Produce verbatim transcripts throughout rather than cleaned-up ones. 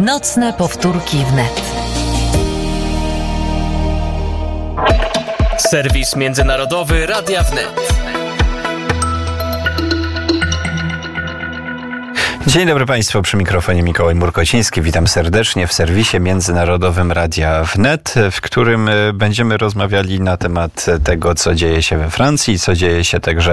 Nocne powtórki wnet. Serwis międzynarodowy Radia Wnet. Dzień dobry Państwu, przy mikrofonie Mikołaj Murkociński. Witam serdecznie w serwisie międzynarodowym Radia Wnet, w którym będziemy rozmawiali na temat tego, co dzieje się we Francji, co dzieje się także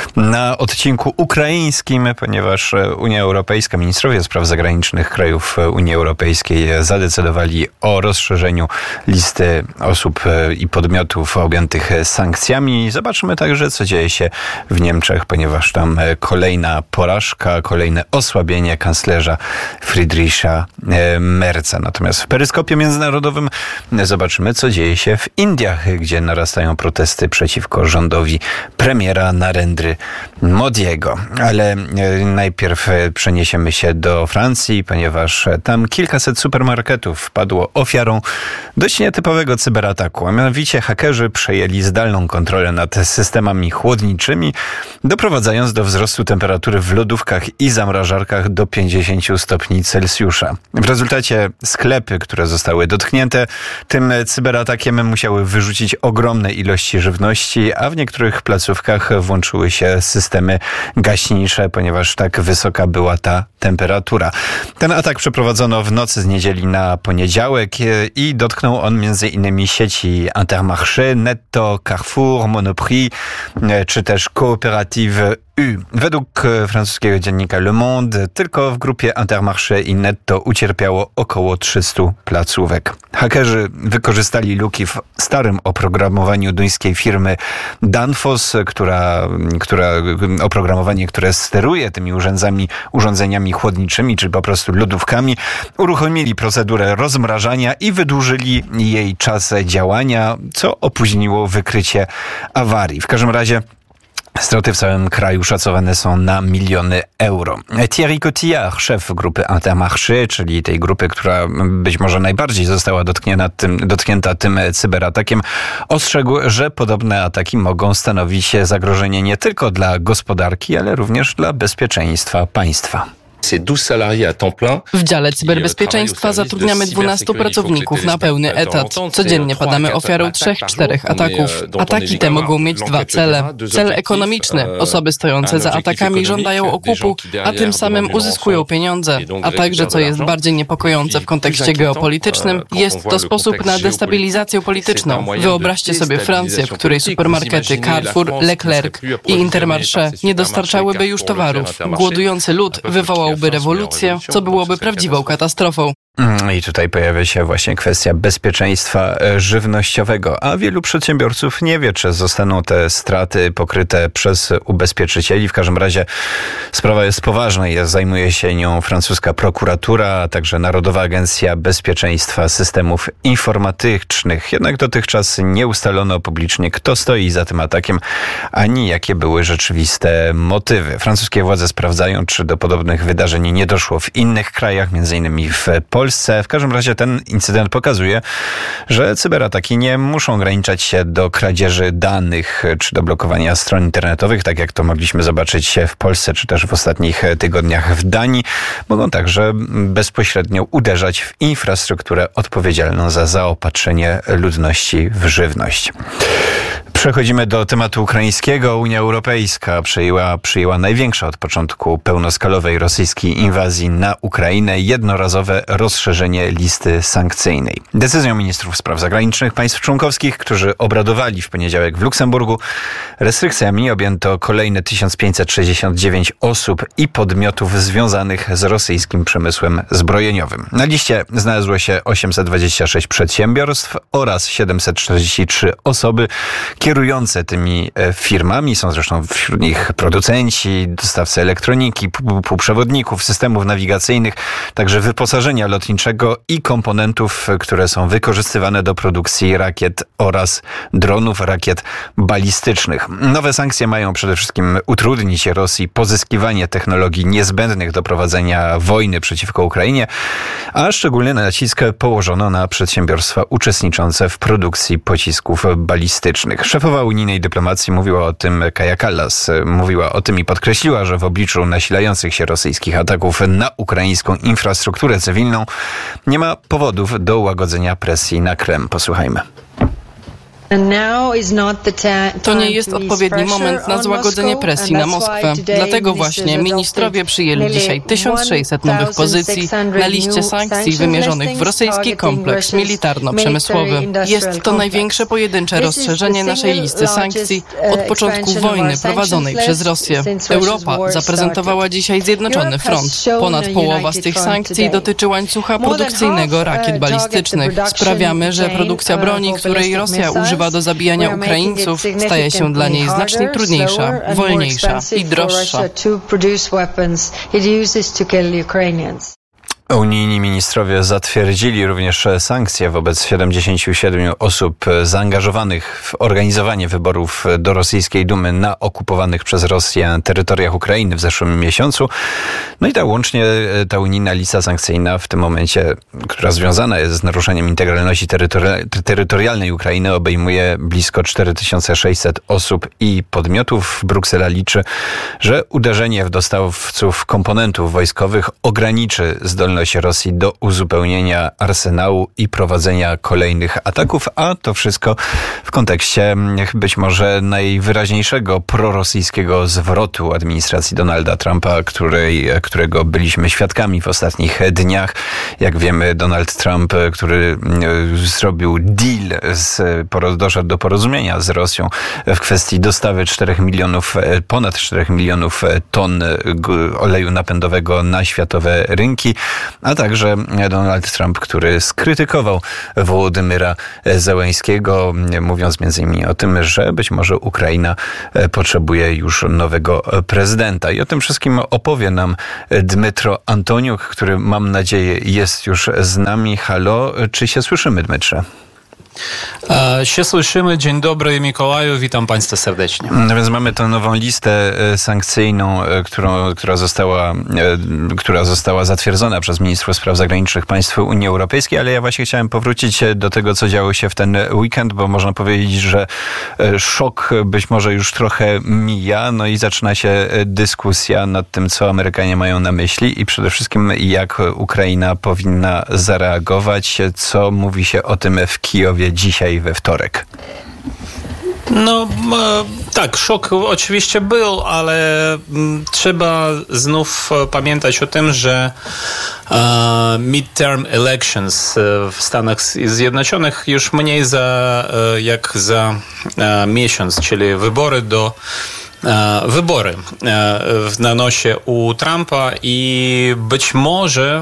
na odcinku ukraińskim, ponieważ Unia Europejska, ministrowie spraw zagranicznych krajów Unii Europejskiej zadecydowali o rozszerzeniu listy osób i podmiotów objętych sankcjami. Zobaczymy także, co dzieje się w Niemczech, ponieważ tam kolejna porażka, kolejne osłabienie kanclerza Friedricha Merza. Natomiast w peryskopie międzynarodowym zobaczymy, co dzieje się w Indiach, gdzie narastają protesty przeciwko rządowi premiera Narendry Modiego. Ale najpierw przeniesiemy się do Francji, ponieważ tam kilkaset supermarketów padło ofiarą dość nietypowego cyberataku. A mianowicie hakerzy przejęli zdalną kontrolę nad systemami chłodniczymi, doprowadzając do wzrostu temperatury w lodówkach i zamrażarkach do pięćdziesiąt stopni Celsjusza. W rezultacie sklepy, które zostały dotknięte tym cyberatakiem, musiały wyrzucić ogromne ilości żywności, a w niektórych placówkach włączyły się systemy gaśnicze, ponieważ tak wysoka była ta temperatura. Ten atak przeprowadzono w nocy z niedzieli na poniedziałek i dotknął on między innymi sieci Intermarché, Netto, Carrefour, Monoprix czy też Coopérative U. Według francuskiego dziennika Le Monde tylko w grupie Intermarché i Netto ucierpiało około trzysta placówek. Hakerzy wykorzystali luki w starym oprogramowaniu duńskiej firmy Danfoss, która, która oprogramowanie, które steruje tymi urządzeniami, urządzeniami chłodniczymi, czy po prostu lodówkami, uruchomili procedurę rozmrażania i wydłużyli jej czas działania, co opóźniło wykrycie awarii. W każdym razie straty w całym kraju szacowane są na miliony euro. Thierry Cotillard, szef grupy Intermarché, czyli tej grupy, która być może najbardziej została dotknięta tym, dotknięta tym cyberatakiem, ostrzegł, że podobne ataki mogą stanowić zagrożenie nie tylko dla gospodarki, ale również dla bezpieczeństwa państwa. W dziale cyberbezpieczeństwa zatrudniamy dwunastu pracowników na pełny etat. Codziennie padamy ofiarą trzech, czterech ataków. Ataki te mogą mieć dwa cele. Cel ekonomiczny. Osoby stojące za atakami żądają okupu, a tym samym uzyskują pieniądze. A także, co jest bardziej niepokojące w kontekście geopolitycznym, jest to sposób na destabilizację polityczną. Wyobraźcie sobie Francję, w której supermarkety Carrefour, Leclerc i Intermarché nie dostarczałyby już towarów. Głodujący lud wywołał by rewolucję, co byłoby prawdziwą katastrofą. I tutaj pojawia się właśnie kwestia bezpieczeństwa żywnościowego, a wielu przedsiębiorców nie wie, czy zostaną te straty pokryte przez ubezpieczycieli. W każdym razie sprawa jest poważna i zajmuje się nią francuska prokuratura, a także Narodowa Agencja Bezpieczeństwa Systemów Informatycznych. Jednak dotychczas nie ustalono publicznie, kto stoi za tym atakiem, ani jakie były rzeczywiste motywy. Francuskie władze sprawdzają, czy do podobnych wydarzeń nie doszło w innych krajach, między innymi w Polsce. W każdym razie ten incydent pokazuje, że cyberataki nie muszą ograniczać się do kradzieży danych czy do blokowania stron internetowych, tak jak to mogliśmy zobaczyć w Polsce czy też w ostatnich tygodniach w Danii. Mogą także bezpośrednio uderzać w infrastrukturę odpowiedzialną za zaopatrzenie ludności w żywność. Przechodzimy do tematu ukraińskiego. Unia Europejska przyjęła, przyjęła największe od początku pełnoskalowej rosyjskiej inwazji na Ukrainę jednorazowe rozszerzenie listy sankcyjnej. Decyzją ministrów spraw zagranicznych państw członkowskich, którzy obradowali w poniedziałek w Luksemburgu, restrykcjami objęto kolejne tysiąc pięćset sześćdziesiąt dziewięć osób i podmiotów związanych z rosyjskim przemysłem zbrojeniowym. Na liście znalazło się osiemset dwadzieścia sześć przedsiębiorstw oraz siedemset czterdzieści trzy osoby kierujące tymi firmami. Są zresztą wśród nich producenci, dostawcy elektroniki, półprzewodników, systemów nawigacyjnych, także wyposażenia lotniczego i komponentów, które są wykorzystywane do produkcji rakiet oraz dronów, rakiet balistycznych. Nowe sankcje mają przede wszystkim utrudnić Rosji pozyskiwanie technologii niezbędnych do prowadzenia wojny przeciwko Ukrainie, a szczególny nacisk położono na przedsiębiorstwa uczestniczące w produkcji pocisków balistycznych. Szefowa unijnej dyplomacji mówiła o tym, Kaja Kallas mówiła o tym i podkreśliła, że w obliczu nasilających się rosyjskich ataków na ukraińską infrastrukturę cywilną nie ma powodów do ułagodzenia presji na Kreml. Posłuchajmy. To nie jest odpowiedni moment na złagodzenie presji na Moskwę. Dlatego właśnie ministrowie przyjęli dzisiaj tysiąc sześćset nowych pozycji na liście sankcji wymierzonych w rosyjski kompleks militarno-przemysłowy. Jest to największe pojedyncze rozszerzenie naszej listy sankcji od początku wojny prowadzonej przez Rosję. Europa zaprezentowała dzisiaj zjednoczony front. Ponad połowa z tych sankcji dotyczy łańcucha produkcyjnego rakiet balistycznych. Sprawiamy, że produkcja broni, której Rosja używa do zabijania Ukraińców, staje się dla niej znacznie trudniejsza, wolniejsza i droższa. Unijni ministrowie zatwierdzili również sankcje wobec siedemdziesięciu siedmiu osób zaangażowanych w organizowanie wyborów do rosyjskiej Dumy na okupowanych przez Rosję terytoriach Ukrainy w zeszłym miesiącu. No i ta łącznie ta unijna lista sankcyjna w tym momencie, która związana jest z naruszeniem integralności terytori- terytorialnej Ukrainy, obejmuje blisko cztery tysiące sześćset osób i podmiotów. Bruksela liczy, że uderzenie w dostawców komponentów wojskowych ograniczy zdolność Rosji do uzupełnienia arsenału i prowadzenia kolejnych ataków, a to wszystko w kontekście być może najwyraźniejszego prorosyjskiego zwrotu administracji Donalda Trumpa, której, którego byliśmy świadkami w ostatnich dniach. Jak wiemy, Donald Trump, który zrobił deal, z, doszedł do porozumienia z Rosją w kwestii dostawy czterech milionów, ponad czterech milionów ton oleju napędowego na światowe rynki, a także Donald Trump, który skrytykował Wołodymyra Zełenskiego, mówiąc między innymi o tym, że być może Ukraina potrzebuje już nowego prezydenta. I o tym wszystkim opowie nam Dmytro Antoniuk, który, mam nadzieję, jest już z nami. Halo, czy się słyszymy, Dmytrze? Się słyszymy. Dzień dobry, Mikołaju. Witam Państwa serdecznie. No więc mamy tę nową listę sankcyjną, którą, która została, która została zatwierdzona przez Ministrów Spraw Zagranicznych państw Unii Europejskiej, ale ja właśnie chciałem powrócić do tego, co działo się w ten weekend, bo można powiedzieć, że szok być może już trochę mija, no i zaczyna się dyskusja nad tym, co Amerykanie mają na myśli i przede wszystkim jak Ukraina powinna zareagować. Co mówi się o tym w Kijowie dzisiaj we wtorek? No tak, szok oczywiście był, ale trzeba znów pamiętać o tym, że midterm elections w Stanach Zjednoczonych już mniej za, jak za miesiąc, czyli wybory do wybory na nosie u Trumpa i być może,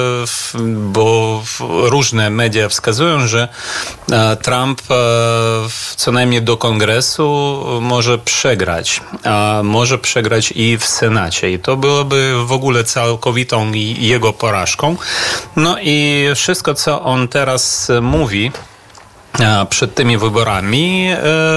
bo różne media wskazują, że Trump co najmniej do Kongresu może przegrać, a może przegrać i w Senacie i to byłoby w ogóle całkowitą jego porażką. No i wszystko, co on teraz mówi przed tymi wyborami,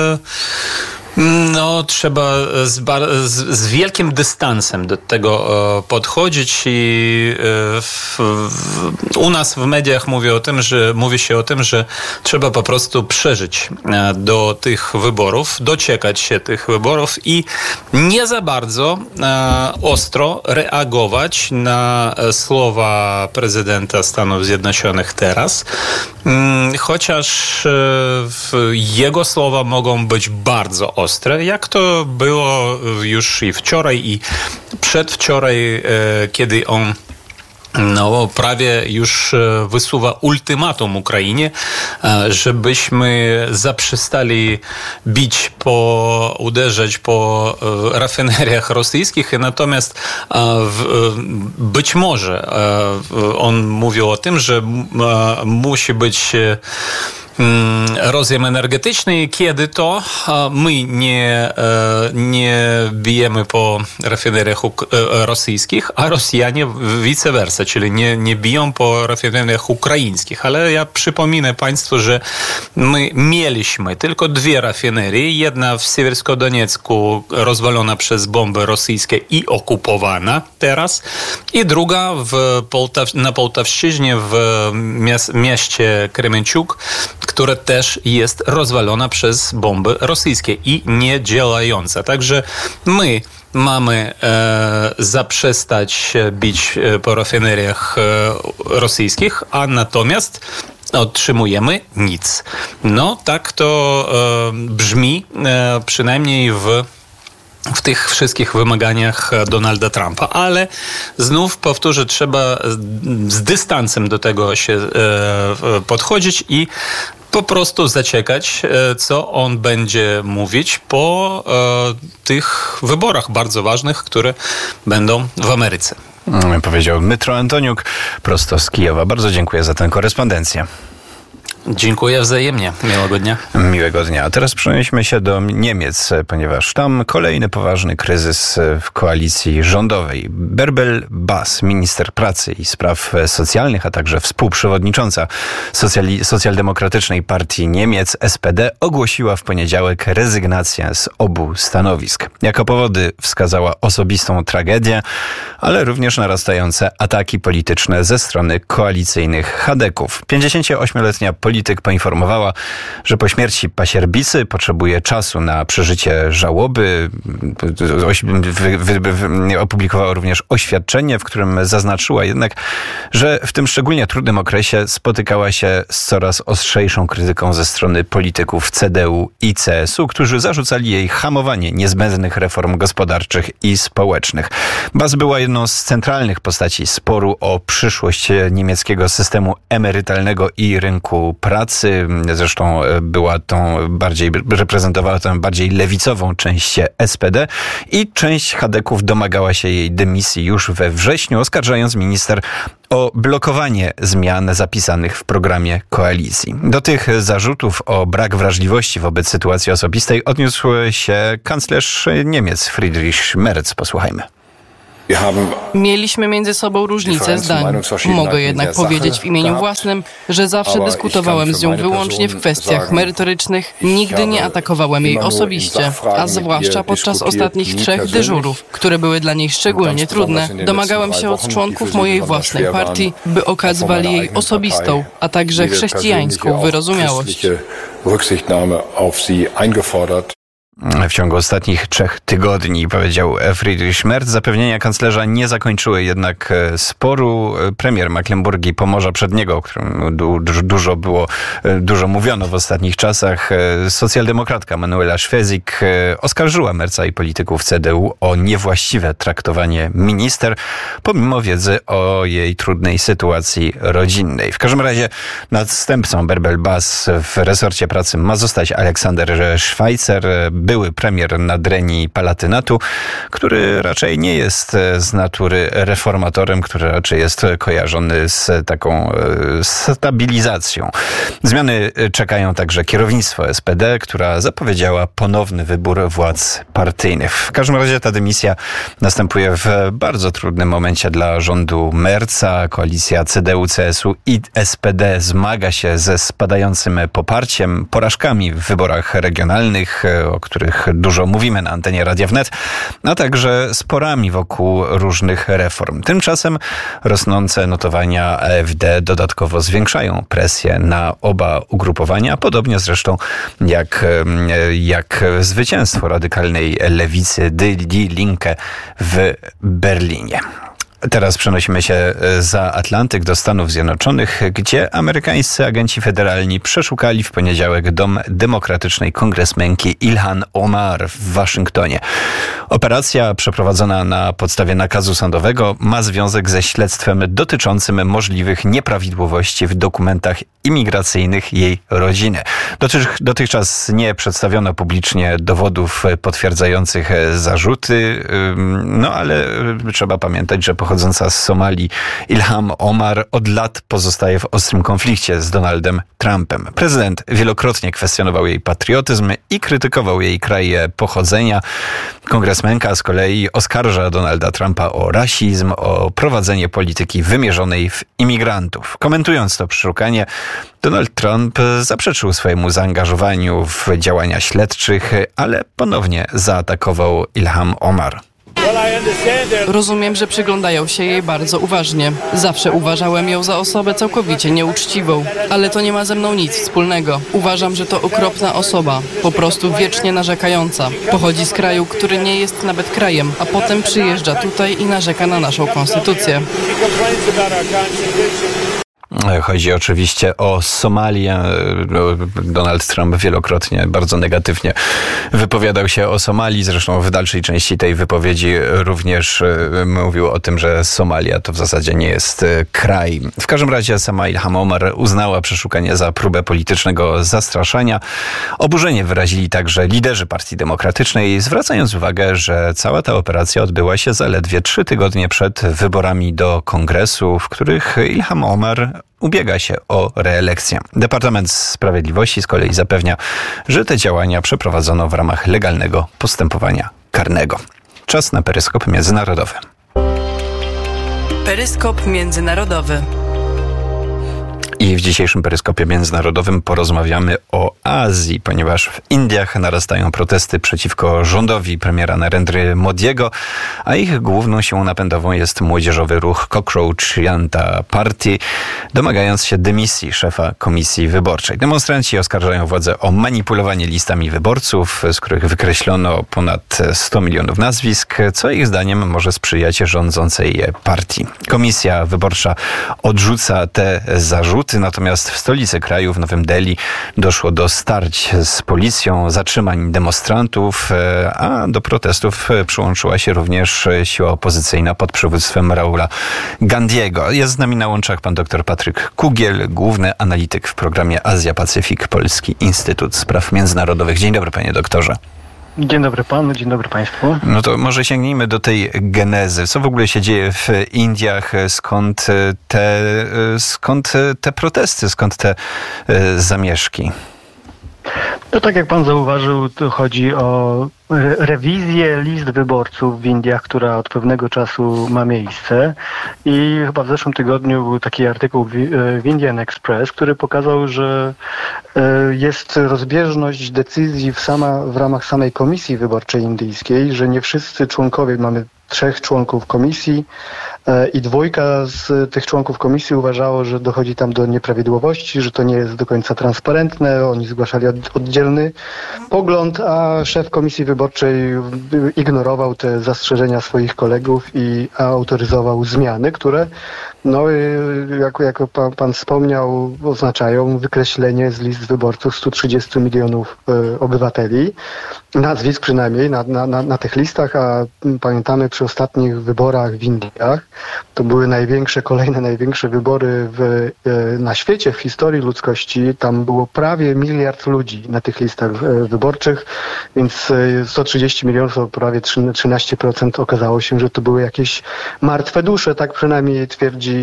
no, trzeba z, z, z wielkim dystansem do tego e, podchodzić i e, w, w, u nas w mediach mówi o tym, że mówi się o tym, że trzeba po prostu przeżyć e, do tych wyborów, doczekać się tych wyborów i nie za bardzo e, ostro reagować na słowa prezydenta Stanów Zjednoczonych teraz, e, chociaż e, jego słowa mogą być bardzo ostre, jak to było już i wczoraj, i przedwczoraj, kiedy on no, prawie już wysuwa ultymatum Ukrainie, żebyśmy zaprzestali bić po, uderzać po rafineriach rosyjskich, natomiast być może on mówił o tym, że musi być rozjem energetyczny, kiedy to my nie, nie bijemy po rafineriach rosyjskich, a Rosjanie vice versa, czyli nie, nie biją po rafineriach ukraińskich. Ale ja przypominam Państwu, że my mieliśmy tylko dwie rafinerie. Jedna w Siewiersko-Doniecku rozwalona przez bomby rosyjskie i okupowana teraz, i druga w Poltaw- na Poltawszczyźnie w miast- mieście Kremenciuk, które też jest rozwalona przez bomby rosyjskie i nie działająca. Także my mamy e, zaprzestać bić po rafineriach e, rosyjskich, a natomiast otrzymujemy nic. No tak to e, brzmi, e, przynajmniej w w tych wszystkich wymaganiach Donalda Trumpa, ale znów powtórzę, trzeba z dystansem do tego się e, podchodzić i po prostu zaczekać, co on będzie mówić po e, tych wyborach bardzo ważnych, które będą w Ameryce. Powiedział Dmytro Antoniuk prosto z Kijowa. Bardzo dziękuję za tę korespondencję. Dziękuję wzajemnie. Miłego dnia. Miłego dnia. A teraz przenieśmy się do Niemiec, ponieważ tam kolejny poważny kryzys w koalicji rządowej. Bärbel Bas, minister pracy i spraw socjalnych, a także współprzewodnicząca socjali- socjaldemokratycznej partii Niemiec S P D ogłosiła w poniedziałek rezygnację z obu stanowisk. Jako powody wskazała osobistą tragedię, ale również narastające ataki polityczne ze strony koalicyjnych chadeków. pięćdziesięcioośmioletnia polityk poinformowała, że po śmierci pasierbicy potrzebuje czasu na przeżycie żałoby. Wy, wy, wy, opublikowała również oświadczenie, w którym zaznaczyła jednak, że w tym szczególnie trudnym okresie spotykała się z coraz ostrzejszą krytyką ze strony polityków C D U i C S U, którzy zarzucali jej hamowanie niezbędnych reform gospodarczych i społecznych. Bas była jedną z centralnych postaci sporu o przyszłość niemieckiego systemu emerytalnego i rynku pracy. Zresztą była tą bardziej, reprezentowała tę bardziej lewicową część S P D i część chadeków domagała się jej dymisji już we wrześniu, oskarżając minister o blokowanie zmian zapisanych w programie koalicji. Do tych zarzutów o brak wrażliwości wobec sytuacji osobistej odniósł się kanclerz Niemiec Friedrich Merz. Posłuchajmy. Mieliśmy między sobą różnice zdań. Mogę jednak powiedzieć w imieniu własnym, że zawsze dyskutowałem z nią wyłącznie w kwestiach merytorycznych. Nigdy nie atakowałem jej osobiście, a zwłaszcza podczas ostatnich trzech dyżurów, które były dla niej szczególnie trudne. Domagałem się od członków mojej własnej partii, by okazywali jej osobistą, a także chrześcijańską wyrozumiałość. W ciągu ostatnich trzech tygodni, powiedział Friedrich Merz. Zapewnienia kanclerza nie zakończyły jednak sporu. Premier Mecklenburgii Pomorza Przedniego, o którym du- dużo było, dużo mówiono w ostatnich czasach, socjaldemokratka Manuela Schwesig oskarżyła Merza i polityków C D U o niewłaściwe traktowanie minister, pomimo wiedzy o jej trudnej sytuacji rodzinnej. W każdym razie następcą Bärbel Bas w resorcie pracy ma zostać Aleksander Schweitzer, były premier Nadrenii Palatynatu, który raczej nie jest z natury reformatorem, który raczej jest kojarzony z taką stabilizacją. Zmiany czekają także kierownictwo S P D, która zapowiedziała ponowny wybór władz partyjnych. W każdym razie ta dymisja następuje w bardzo trudnym momencie dla rządu Merza. Koalicja C D U, C S U i S P D zmaga się ze spadającym poparciem, porażkami w wyborach regionalnych, o których dużo mówimy na antenie Radia Wnet, a także sporami wokół różnych reform. Tymczasem rosnące notowania A F D dodatkowo zwiększają presję na oba ugrupowania, podobnie zresztą jak, jak zwycięstwo radykalnej lewicy Die Linke w Berlinie. Teraz przenosimy się za Atlantyk do Stanów Zjednoczonych, gdzie amerykańscy agenci federalni przeszukali w poniedziałek dom demokratycznej kongresmenki Ilhan Omar w Waszyngtonie. Operacja przeprowadzona na podstawie nakazu sądowego ma związek ze śledztwem dotyczącym możliwych nieprawidłowości w dokumentach imigracyjnych jej rodziny. Dotych, dotychczas nie przedstawiono publicznie dowodów potwierdzających zarzuty, no ale trzeba pamiętać, że pochodząca z Somalii Ilhan Omar od lat pozostaje w ostrym konflikcie z Donaldem Trumpem. Prezydent wielokrotnie kwestionował jej patriotyzm i krytykował jej kraj pochodzenia. Kongresmenka z kolei oskarża Donalda Trumpa o rasizm, o prowadzenie polityki wymierzonej w imigrantów. Komentując to przeszukanie, Donald Trump zaprzeczył swojemu zaangażowaniu w działania śledczych, ale ponownie zaatakował Ilhan Omar. Rozumiem, że przyglądają się jej bardzo uważnie. Zawsze uważałem ją za osobę całkowicie nieuczciwą, ale to nie ma ze mną nic wspólnego. Uważam, że to okropna osoba, po prostu wiecznie narzekająca. Pochodzi z kraju, który nie jest nawet krajem, a potem przyjeżdża tutaj i narzeka na naszą konstytucję. Chodzi oczywiście o Somalię. Donald Trump wielokrotnie bardzo negatywnie wypowiadał się o Somalii. Zresztą w dalszej części tej wypowiedzi również mówił o tym, że Somalia to w zasadzie nie jest kraj. W każdym razie sama Ilham Omar uznała przeszukanie za próbę politycznego zastraszania. Oburzenie wyrazili także liderzy Partii Demokratycznej, zwracając uwagę, że cała ta operacja odbyła się zaledwie trzy tygodnie przed wyborami do Kongresu, w których Ilham Omar ubiega się o reelekcję. Departament Sprawiedliwości z kolei zapewnia, że te działania przeprowadzono w ramach legalnego postępowania karnego. Czas na peryskop międzynarodowy. Peryskop międzynarodowy. I w dzisiejszym peryskopie międzynarodowym porozmawiamy o Azji, ponieważ w Indiach narastają protesty przeciwko rządowi premiera Narendry Modiego, a ich główną siłą napędową jest młodzieżowy ruch Cockroach Janata Party, domagając się dymisji szefa komisji wyborczej. Demonstranci oskarżają władzę o manipulowanie listami wyborców, z których wykreślono ponad sto milionów nazwisk, co ich zdaniem może sprzyjać rządzącej partii. Komisja wyborcza odrzuca te zarzuty. Natomiast w stolicy kraju, w Nowym Delhi, doszło do starć z policją, zatrzymań demonstrantów, a do protestów przyłączyła się również siła opozycyjna pod przywództwem Rahula Gandiego. Jest z nami na łączach pan dr Patryk Kugiel, główny analityk w programie Azja-Pacyfik, Polski Instytut Spraw Międzynarodowych. Dzień dobry, panie doktorze. Dzień dobry panu, dzień dobry państwu. No to może sięgnijmy do tej genezy. Co w ogóle się dzieje w Indiach? Skąd te, skąd te protesty? Skąd te zamieszki? No tak jak pan zauważył, to chodzi o rewizję list wyborców w Indiach, która od pewnego czasu ma miejsce. I chyba w zeszłym tygodniu był taki artykuł w Indian Express, który pokazał, że jest rozbieżność decyzji w, sama, w ramach samej komisji wyborczej indyjskiej, że nie wszyscy członkowie, mamy trzech członków komisji i dwójka z tych członków komisji uważało, że dochodzi tam do nieprawidłowości, że to nie jest do końca transparentne. Oni zgłaszali oddzielny pogląd, a szef komisji wyborczej ignorował te zastrzeżenia swoich kolegów i autoryzował zmiany, które, no, jak, jak pan, pan wspomniał, oznaczają wykreślenie z list wyborców stu trzydziestu milionów y, obywateli, nazwisk przynajmniej na, na, na, na tych listach, a pamiętamy przy ostatnich wyborach w Indiach, to były największe, kolejne największe wybory w, y, na świecie, w historii ludzkości. Tam było prawie miliard ludzi na tych listach y, wyborczych, więc y, sto trzydzieści milionów to prawie trzynaście procent okazało się, że to były jakieś martwe dusze, tak przynajmniej twierdzi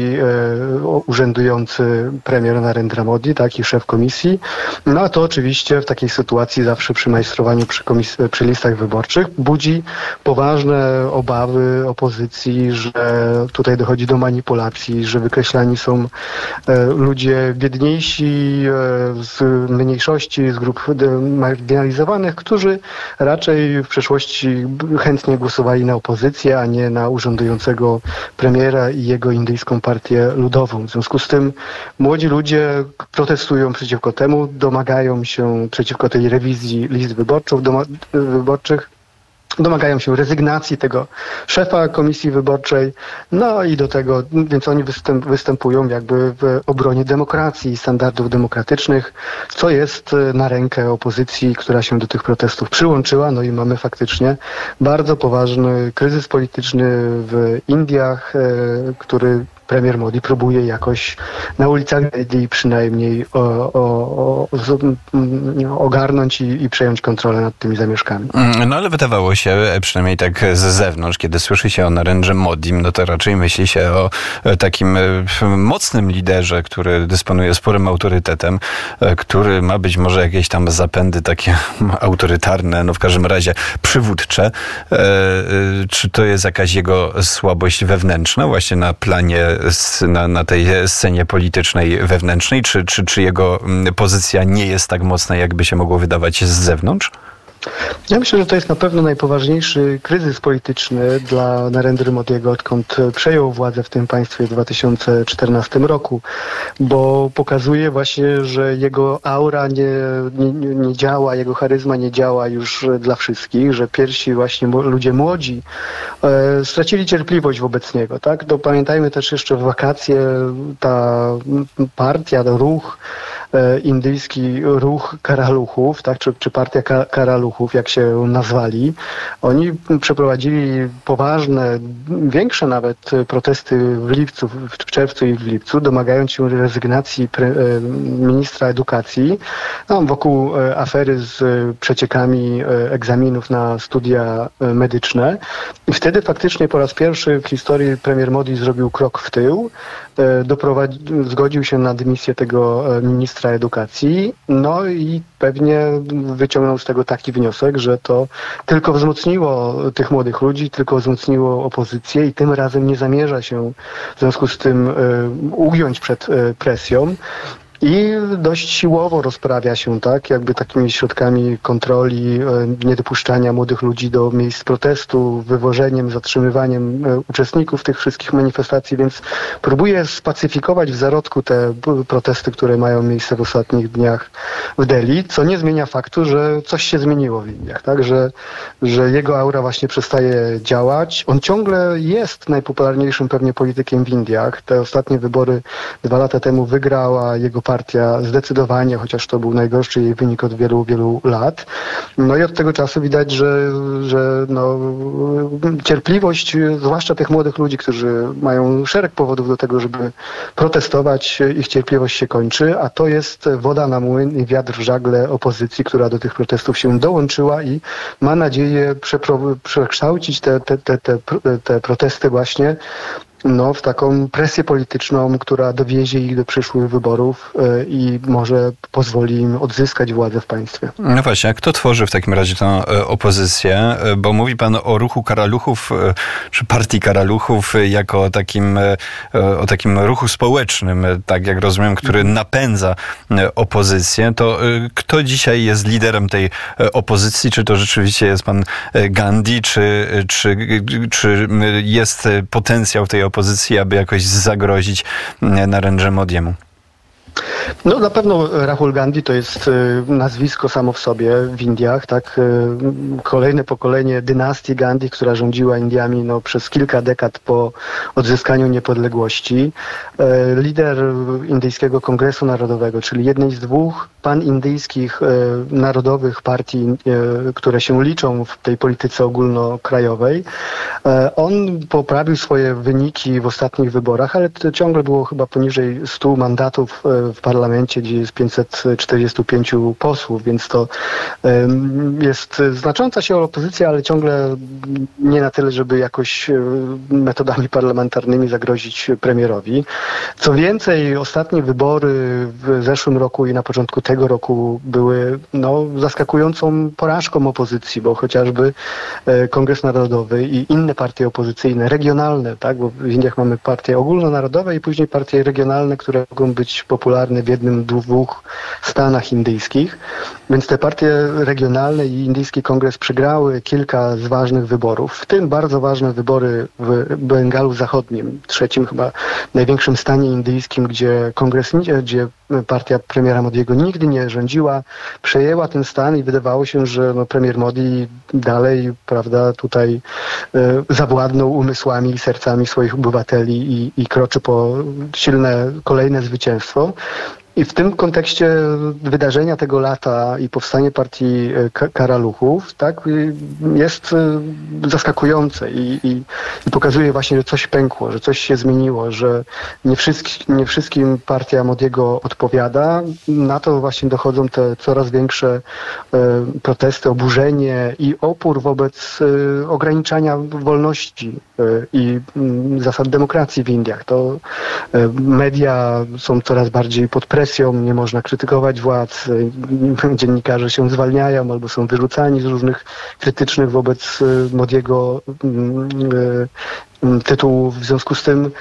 urzędujący premier Narendra Modi, tak, i szef komisji. No a to oczywiście w takiej sytuacji zawsze przy majstrowaniu przy, komis- przy listach wyborczych budzi poważne obawy opozycji, że tutaj dochodzi do manipulacji, że wykreślani są e, ludzie biedniejsi, e, z mniejszości, z grup marginalizowanych, którzy raczej w przeszłości chętnie głosowali na opozycję, a nie na urzędującego premiera i jego indyjską partię ludową. W związku z tym młodzi ludzie protestują przeciwko temu, domagają się przeciwko tej rewizji list wyborczych, doma- wyborczych. Domagają się rezygnacji tego szefa komisji wyborczej, no i do tego, więc oni występ, występują jakby w obronie demokracji i standardów demokratycznych, co jest na rękę opozycji, która się do tych protestów przyłączyła, no i mamy faktycznie bardzo poważny kryzys polityczny w Indiach, który premier Modi próbuje jakoś na ulicach Delhi przynajmniej o, o, o, o, ogarnąć i, i przejąć kontrolę nad tymi zamieszkami. No ale wydawało się, przynajmniej tak z zewnątrz, kiedy słyszy się o Narendrze Modim, no to raczej myśli się o takim mocnym liderze, który dysponuje sporym autorytetem, który ma być może jakieś tam zapędy takie autorytarne, no w każdym razie przywódcze. Czy to jest jakaś jego słabość wewnętrzna właśnie na planie Na, na tej scenie politycznej wewnętrznej, czy, czy, czy jego pozycja nie jest tak mocna, jakby się mogło wydawać z zewnątrz? Ja myślę, że to jest na pewno najpoważniejszy kryzys polityczny dla Narendry Modiego, odkąd przejął władzę w tym państwie w dwa tysiące czternastym roku, bo pokazuje właśnie, że jego aura nie, nie, nie działa, jego charyzma nie działa już dla wszystkich, że pierwsi właśnie ludzie młodzi e, stracili cierpliwość wobec niego. Tak? To pamiętajmy też jeszcze w wakacje ta partia, ruch, e, indyjski ruch Karaluchów, tak? czy, czy partia ka- Karaluchów, jak się nazwali, oni przeprowadzili poważne, większe nawet protesty w lipcu, w czerwcu i w lipcu, domagając się rezygnacji pre, ministra edukacji no, wokół afery z przeciekami egzaminów na studia medyczne. I wtedy faktycznie po raz pierwszy w historii premier Modi zrobił krok w tył, doprowadzi, zgodził się na dymisję tego ministra edukacji, no i pewnie wyciągnął z tego taki wniosek, że to tylko wzmocniło tych młodych ludzi, tylko wzmocniło opozycję i tym razem nie zamierza się w związku z tym ugiąć przed presją. I dość siłowo rozprawia się, tak, jakby takimi środkami kontroli, niedopuszczania młodych ludzi do miejsc protestu, wywożeniem, zatrzymywaniem uczestników tych wszystkich manifestacji, więc próbuje spacyfikować w zarodku te protesty, które mają miejsce w ostatnich dniach w Delhi, co nie zmienia faktu, że coś się zmieniło w Indiach, tak, że, że jego aura właśnie przestaje działać. On ciągle jest najpopularniejszym pewnie politykiem w Indiach. Te ostatnie wybory dwa lata temu wygrała jego partia zdecydowanie, chociaż to był najgorszy jej wynik od wielu, wielu lat. No i od tego czasu widać, że, że no, cierpliwość, zwłaszcza tych młodych ludzi, którzy mają szereg powodów do tego, żeby protestować, ich cierpliwość się kończy, a to jest woda na młyn i wiatr w żagle opozycji, która do tych protestów się dołączyła i ma nadzieję przepro- przekształcić te, te, te, te, te protesty właśnie no, w taką presję polityczną, która dowiezie ich do przyszłych wyborów yy, i może pozwoli im odzyskać władzę w państwie. No właśnie, a kto tworzy w takim razie tę y, opozycję? Y, bo mówi pan o ruchu Karaluchów, y, czy partii Karaluchów y, jako o takim, y, o takim ruchu społecznym, y, tak jak rozumiem, który napędza y, opozycję. To y, kto dzisiaj jest liderem tej y, opozycji? Czy to rzeczywiście jest pan y, Gandhi, czy, y, czy, y, czy y, jest y, potencjał tej opozycji, aby jakoś zagrozić Narendrze Modiemu? No na pewno Rahul Gandhi to jest nazwisko samo w sobie w Indiach, tak? Kolejne pokolenie dynastii Gandhi, która rządziła Indiami no, przez kilka dekad po odzyskaniu niepodległości. Lider Indyjskiego Kongresu Narodowego, czyli jednej z dwóch panindyjskich narodowych partii, które się liczą w tej polityce ogólnokrajowej. On poprawił swoje wyniki w ostatnich wyborach, ale to ciągle było chyba poniżej stu mandatów w parlamencie, gdzie jest pięćset czterdzieści pięć posłów, więc to um, jest znacząca się opozycja, ale ciągle nie na tyle, żeby jakoś metodami parlamentarnymi zagrozić premierowi. Co więcej, ostatnie wybory w zeszłym roku i na początku tego roku były no, zaskakującą porażką opozycji, bo chociażby Kongres Narodowy i inne partie opozycyjne, regionalne, tak, bo w Indiach mamy partie ogólnonarodowe i później partie regionalne, które mogą być popularne w jednym, dwóch stanach indyjskich. Więc te partie regionalne i Indyjski Kongres przegrały kilka z ważnych wyborów, w tym bardzo ważne wybory w Bengalu Zachodnim, trzecim chyba największym stanie indyjskim, gdzie kongres, gdzie partia premiera Modiego nigdy nie rządziła, przejęła ten stan i wydawało się, że no, premier Modi dalej, prawda, tutaj y, zawładnął umysłami i sercami swoich obywateli i, i kroczy po silne kolejne zwycięstwo. I w tym kontekście wydarzenia tego lata i powstanie partii Karaluchów, tak, jest zaskakujące i, i, i pokazuje właśnie, że coś pękło, że coś się zmieniło, że nie, wszystkim, nie wszystkim partia Modiego odpowiada. Na to właśnie dochodzą te coraz większe e, protesty, oburzenie i opór wobec e, ograniczania wolności e, i m, zasad demokracji w Indiach. To e, media są coraz bardziej pod presją, nie można krytykować władz, dziennikarze się zwalniają albo są wyrzucani z różnych krytycznych wobec Modiego tytułów. W związku z tym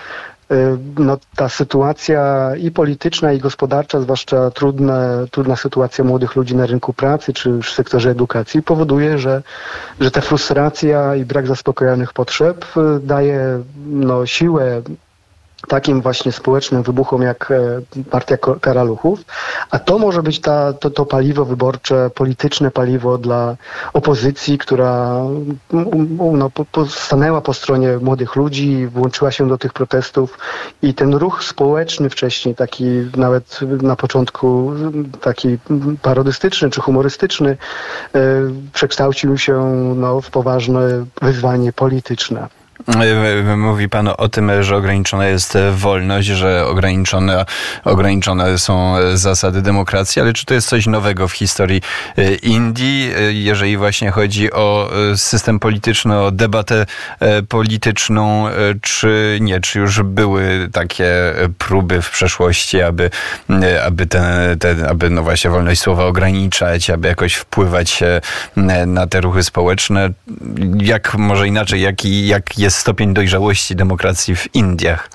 no, ta sytuacja i polityczna, i gospodarcza, zwłaszcza trudne, trudna sytuacja młodych ludzi na rynku pracy czy w sektorze edukacji powoduje, że, że ta frustracja i brak zaspokojonych potrzeb daje no, siłę takim właśnie społecznym wybuchom jak Partia Karaluchów, a to może być ta, to, to paliwo wyborcze, polityczne paliwo dla opozycji, która no, po, po, stanęła po stronie młodych ludzi, włączyła się do tych protestów i ten ruch społeczny wcześniej, taki nawet na początku taki parodystyczny czy humorystyczny, e, przekształcił się no, w poważne wyzwanie polityczne. Mówi pan o tym, że ograniczona jest wolność, że ograniczone, ograniczone są zasady demokracji, ale czy to jest coś nowego w historii Indii, jeżeli właśnie chodzi o system polityczny, o debatę polityczną, czy nie? Czy już były takie próby w przeszłości, aby, aby, ten, ten, aby no właśnie wolność słowa ograniczać, aby jakoś wpływać na te ruchy społeczne? Jak może inaczej, jaki, jak jest stopień dojrzałości demokracji w Indiach?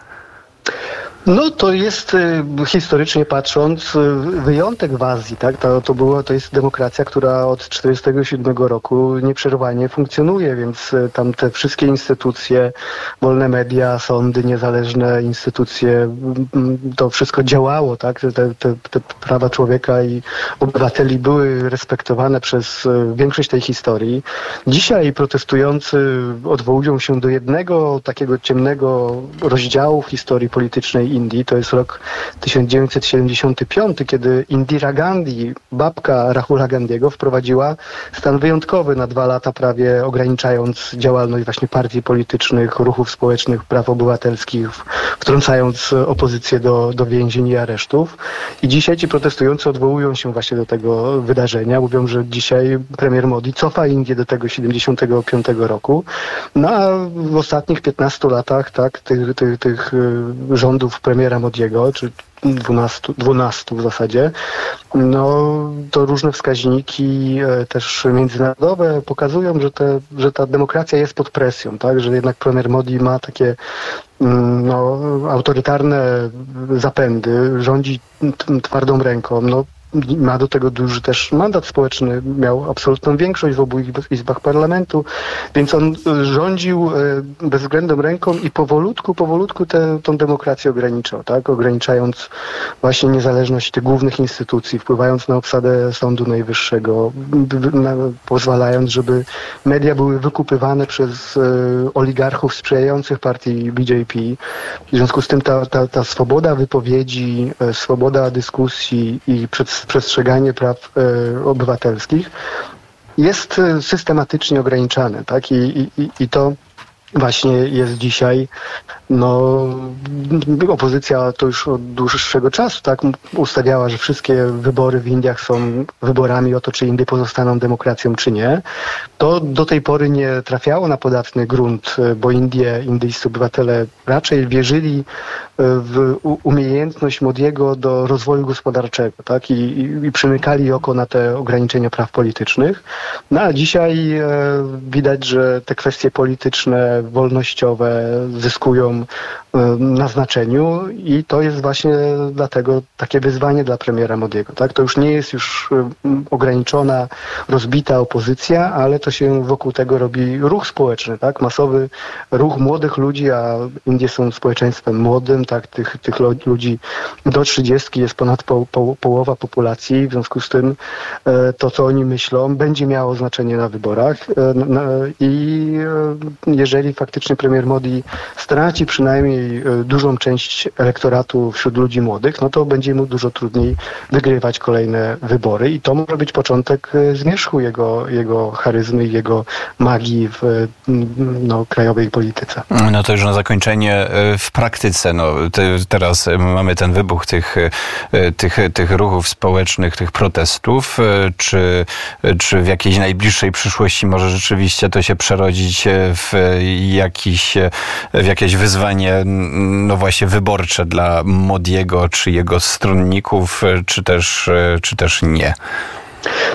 No to jest historycznie patrząc wyjątek w Azji, tak? To, to, było, to jest demokracja, która od tysiąc dziewięćset czterdziestego siódmego roku nieprzerwanie funkcjonuje, więc tam te wszystkie instytucje, wolne media, sądy, niezależne instytucje, to wszystko działało, tak? Te, te, te prawa człowieka i obywateli były respektowane przez większość tej historii. Dzisiaj protestujący odwołują się do jednego takiego ciemnego rozdziału w historii politycznej Indii. To jest rok tysiąc dziewięćset siedemdziesiąty piąty, kiedy Indira Gandhi, babka Rahula Gandhiego, wprowadziła stan wyjątkowy na dwa lata prawie, ograniczając działalność właśnie partii politycznych, ruchów społecznych, praw obywatelskich, wtrącając opozycję do, do więzień i aresztów. I dzisiaj ci protestujący odwołują się właśnie do tego wydarzenia. Mówią, że dzisiaj premier Modi cofa Indię do tego siedemdziesiątego piątego roku. No a w ostatnich piętnastu latach tak, tych, tych, tych rządów premiera Modiego, czy dwunastu, dwunastu w zasadzie, no to różne wskaźniki e, też międzynarodowe pokazują, że, te, że ta demokracja jest pod presją, tak, że jednak premier Modi ma takie mm, no, autorytarne zapędy, rządzi t- twardą ręką, no ma do tego duży też mandat społeczny, miał absolutną większość w obu izbach parlamentu, więc on rządził bezwzględną ręką i powolutku, powolutku tę demokrację ograniczał, tak? Ograniczając właśnie niezależność tych głównych instytucji, wpływając na obsadę Sądu Najwyższego, pozwalając, żeby media były wykupywane przez oligarchów sprzyjających partii B J P. W związku z tym ta, ta, ta swoboda wypowiedzi, swoboda dyskusji i przed przestrzeganie praw e, obywatelskich jest systematycznie ograniczane, tak? I, i, i to właśnie jest dzisiaj, no opozycja to już od dłuższego czasu tak ustawiała, że wszystkie wybory w Indiach są wyborami o to, czy Indie pozostaną demokracją, czy nie. To do tej pory nie trafiało na podatny grunt, bo Indie, indyjscy obywatele raczej wierzyli w umiejętność Modiego do rozwoju gospodarczego, tak? I, i, i przymykali oko na te ograniczenia praw politycznych. No a dzisiaj e, widać, że te kwestie polityczne, wolnościowe zyskują e, na znaczeniu i to jest właśnie dlatego takie wyzwanie dla premiera Modiego, tak? To już nie jest już e, ograniczona, rozbita opozycja, ale to się wokół tego robi ruch społeczny, tak? Masowy ruch młodych ludzi, a Indie są społeczeństwem młodym, tak? Tych, tych ludzi do trzydziestki jest ponad po, po, połowa populacji, w związku z tym e, to, co oni myślą, będzie miało znaczenie na wyborach e, na, i e, jeżeli faktycznie premier Modi straci przynajmniej e, dużą część elektoratu wśród ludzi młodych, no to będzie mu dużo trudniej wygrywać kolejne wybory i to może być początek e, zmierzchu jego, jego charyzmy i jego magii w no, krajowej polityce. No to już na zakończenie w praktyce, no teraz mamy ten wybuch tych, tych, tych ruchów społecznych, tych protestów. Czy, czy w jakiejś najbliższej przyszłości może rzeczywiście to się przerodzić w, jakiś, w jakieś wyzwanie, no właśnie wyborcze dla Modiego, czy jego stronników, czy też, czy też nie?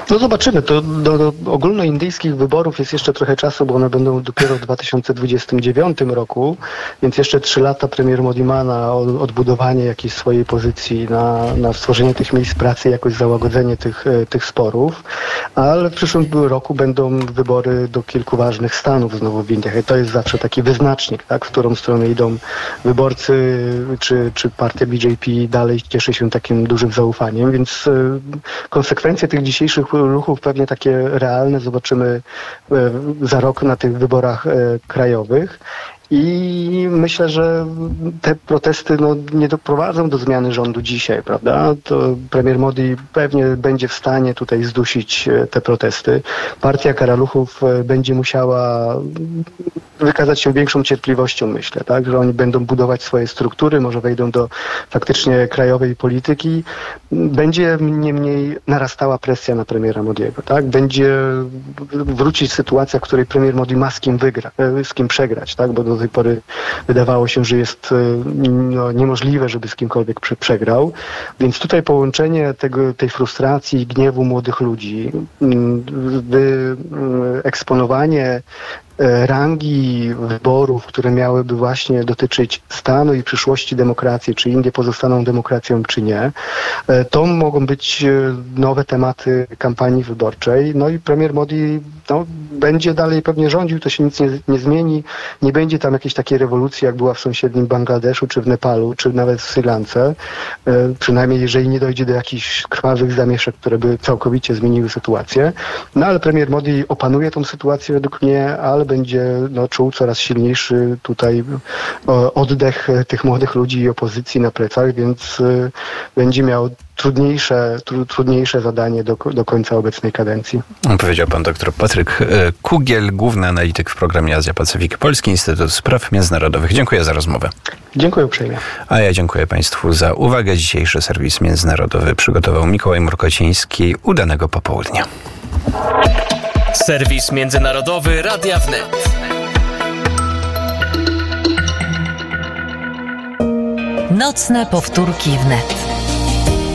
No zobaczymy. To do, do ogólnoindyjskich wyborów jest jeszcze trochę czasu, bo one będą dopiero w dwa tysiące dwudziestym dziewiątym roku, więc jeszcze trzy lata premier Modi ma na odbudowanie jakiejś swojej pozycji, na, na stworzenie tych miejsc pracy, jakoś załagodzenie tych, tych sporów, ale w przyszłym roku będą wybory do kilku ważnych stanów znowu w Indiach i to jest zawsze taki wyznacznik, tak, w którą stronę idą wyborcy, czy, czy partia B J P dalej cieszy się takim dużym zaufaniem, więc konsekwencje tych dzisiejszych ruchów pewnie takie realne zobaczymy za rok na tych wyborach krajowych. I myślę, że te protesty no, nie doprowadzą do zmiany rządu dzisiaj, prawda? To premier Modi pewnie będzie w stanie tutaj zdusić te protesty. Partia Karaluchów będzie musiała wykazać się większą cierpliwością, myślę, tak? Że oni będą budować swoje struktury, może wejdą do faktycznie krajowej polityki. Będzie niemniej narastała presja na premiera Modiego, tak? Będzie wrócić sytuacja, w której premier Modi ma z kim wygrać, z kim przegrać, tak? Bo do tej pory wydawało się, że jest no, niemożliwe, żeby z kimkolwiek prze, przegrał. Więc tutaj połączenie tego, tej frustracji i gniewu młodych ludzi, wyeksponowanie rangi wyborów, które miałyby właśnie dotyczyć stanu i przyszłości demokracji, czy Indie pozostaną demokracją, czy nie. To mogą być nowe tematy kampanii wyborczej. No i premier Modi no, będzie dalej pewnie rządził, to się nic nie, nie zmieni. Nie będzie tam jakiejś takiej rewolucji, jak była w sąsiednim Bangladeszu, czy w Nepalu, czy nawet w Sri Lance. Przynajmniej jeżeli nie dojdzie do jakichś krwawych zamieszek, które by całkowicie zmieniły sytuację. No ale premier Modi opanuje tą sytuację według mnie, ale będzie no, czuł coraz silniejszy tutaj o, oddech tych młodych ludzi i opozycji na plecach, więc y, będzie miał trudniejsze, tru, trudniejsze zadanie do, do końca obecnej kadencji. Powiedział pan dr Patryk Kugiel, główny analityk w programie Azja-Pacyfik, Polski Instytut Spraw Międzynarodowych. Dziękuję za rozmowę. Dziękuję uprzejmie. A ja dziękuję państwu za uwagę. Dzisiejszy serwis międzynarodowy przygotował Mikołaj Murkociński. Udanego popołudnia. Serwis międzynarodowy Radia Wnet. Nocne powtórki wnet.